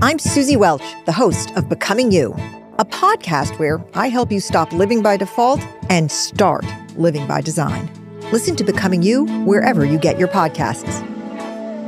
I'm Susie Welch, the host of Becoming You, a podcast where I help you stop living by default and start living by design. Listen to Becoming You wherever you get your podcasts.